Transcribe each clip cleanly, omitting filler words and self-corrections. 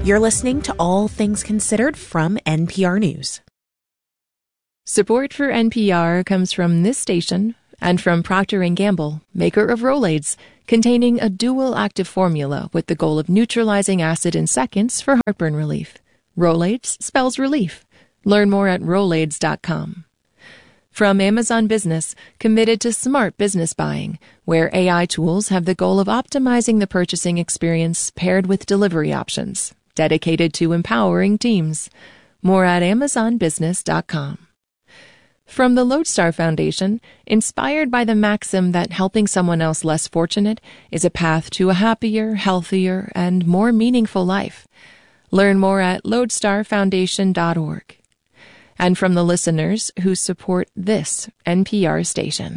You're listening to All Things Considered from NPR News. Support for NPR comes from this station and from Procter & Gamble, maker of Rolaids, containing a dual active formula with the goal of neutralizing acid in seconds for heartburn relief. Rolaids spells relief. Learn more at Rolaids.com. From Amazon Business, committed to smart business buying, where AI tools have the goal of optimizing the purchasing experience paired with delivery options, dedicated to empowering teams. More at AmazonBusiness.com. From the Lodestar Foundation, inspired by the maxim that helping someone else less fortunate is a path to a happier, healthier, and more meaningful life. Learn more at lodestarfoundation.org. And from the listeners who support this NPR station.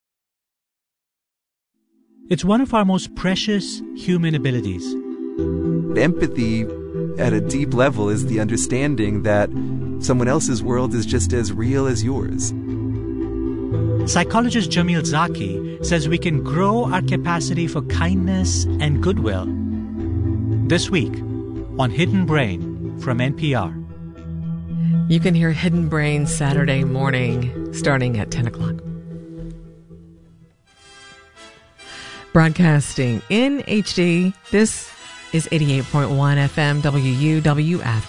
It's one of our most precious human abilities. Empathy, at a deep level, is the understanding that someone else's world is just as real as yours. Psychologist Jamil Zaki says we can grow our capacity for kindness and goodwill. This week on Hidden Brain from NPR. You can hear Hidden Brain Saturday morning starting at 10 o'clock. Broadcasting in HD, this is 88.1 FM WUWF.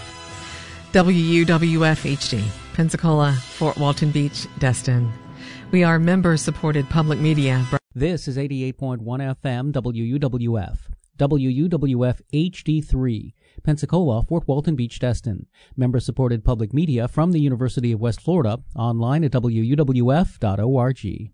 WUWF HD, Pensacola, Fort Walton Beach, Destin. We are member-supported public media. This is 88.1 FM WUWF. WUWF HD3, Pensacola, Fort Walton Beach, Destin. Member-supported public media from the University of West Florida, online at wuwf.org.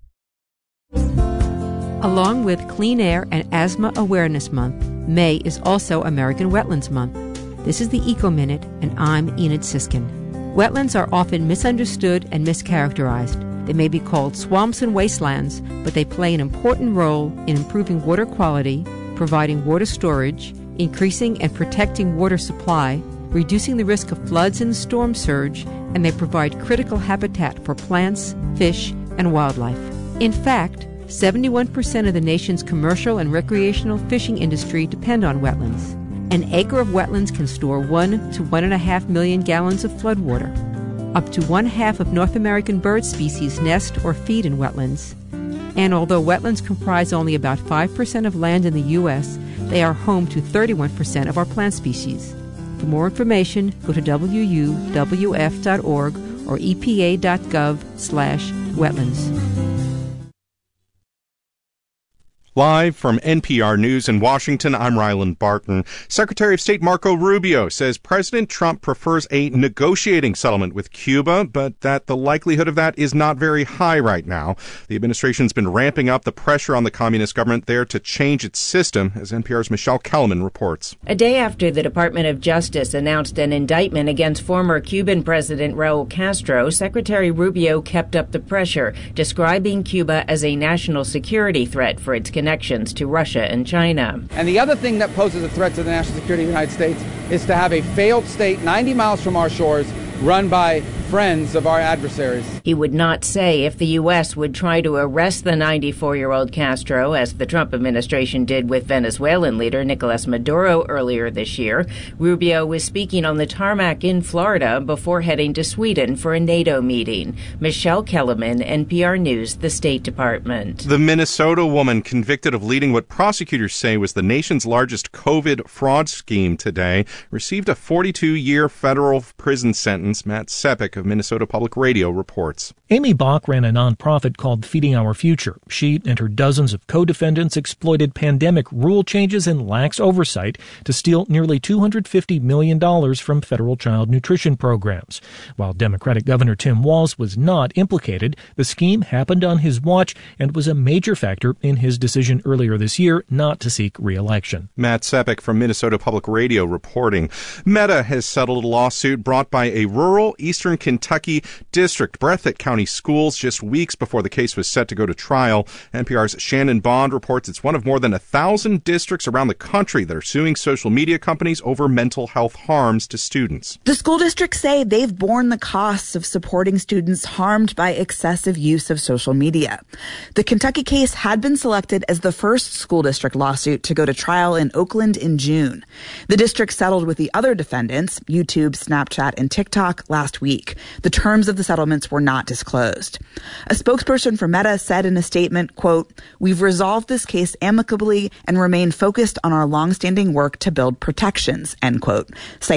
Along with Clean Air and Asthma Awareness Month, May is also American Wetlands Month. This is the Eco Minute, and I'm Enid Siskin. Wetlands are often misunderstood and mischaracterized. They may be called swamps and wastelands, but they play an important role in improving water quality, providing water storage, increasing and protecting water supply, reducing the risk of floods and storm surge, and they provide critical habitat for plants, fish, and wildlife. In fact, 71% of the nation's commercial and recreational fishing industry depend on wetlands. An acre of wetlands can store 1 to 1.5 million gallons of floodwater. Up to 1/2 of North American bird species nest or feed in wetlands. And although wetlands comprise only about 5% of land in the U.S., they are home to 31% of our plant species. For more information, go to wuwf.org or epa.gov/wetlands. Live from NPR News in Washington, I'm Ryland Barton. Secretary of State Marco Rubio says President Trump prefers a negotiating settlement with Cuba, but that the likelihood of that is not very high right now. The administration's been ramping up the pressure on the communist government there to change its system, as NPR's Michelle Kellerman reports. A day after the Department of Justice announced an indictment against former Cuban President Raul Castro, Secretary Rubio kept up the pressure, describing Cuba as a national security threat for its connections to Russia and China. And the other thing that poses a threat to the national security of the United States is to have a failed state 90 miles from our shores run by friends of our adversaries. He would not say if the U.S. would try to arrest the 94-year-old Castro, as the Trump administration did with Venezuelan leader Nicolas Maduro earlier this year. Rubio was speaking on the tarmac in Florida before heading to Sweden for a NATO meeting. Michelle Kellerman, NPR News, the State Department. The Minnesota woman convicted of leading what prosecutors say was the nation's largest COVID fraud scheme today received a 42-year federal prison sentence. Matt Sepik of Minnesota Public Radio reports. Amy Bach ran a nonprofit called Feeding Our Future. She and her dozens of co-defendants exploited pandemic rule changes and lax oversight to steal nearly $250 million from federal child nutrition programs. While Democratic Governor Tim Walz was not implicated, the scheme happened on his watch and was a major factor in his decision earlier this year not to seek re-election. Matt Sepik from Minnesota Public Radio reporting. Meta has settled a lawsuit brought by a rural Eastern Kentucky District. Breathitt County Schools just weeks before the case was set to go to trial. NPR's Shannon Bond reports it's one of more than 1,000 districts around the country that are suing social media companies over mental health harms to students. The school districts say they've borne the costs of supporting students harmed by excessive use of social media. The Kentucky case had been selected as the first school district lawsuit to go to trial in Oakland in June. The district settled with the other defendants, YouTube, Snapchat, and TikTok, last week. The terms of the settlements were not disclosed. A spokesperson for Meta said in a statement, quote, "We've resolved this case amicably and remain focused on our longstanding work to build protections," end quote, citing